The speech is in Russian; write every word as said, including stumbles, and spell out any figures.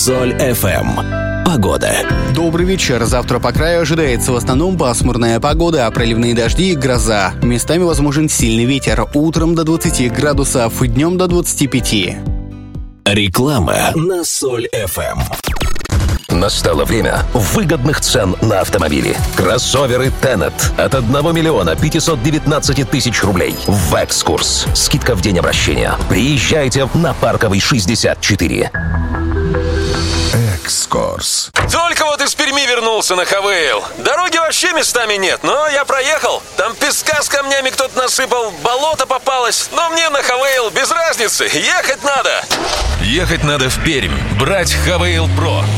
Соль эф эм. Погода. Добрый вечер. Завтра по краю ожидается в основном пасмурная погода, а проливные дожди и гроза. Местами возможен сильный ветер. Утром до двадцати градусов, днем до двадцати пяти. Реклама на Соль эф эм. Настало время выгодных цен на автомобили. Кроссоверы Tenet от одного миллиона пятисот девятнадцати тысяч рублей. В экскурс. Скидка в день обращения. Приезжайте на Парковый шестьдесят четыре. Экскурс. Только вот из Перми вернулся на Хавейл. Дороги вообще местами нет, но я проехал. Там песка с камнями кто-то насыпал, болото попалось. Но мне на Хавейл без разницы, ехать надо. Ехать надо в Пермь, брать Хавейл Про.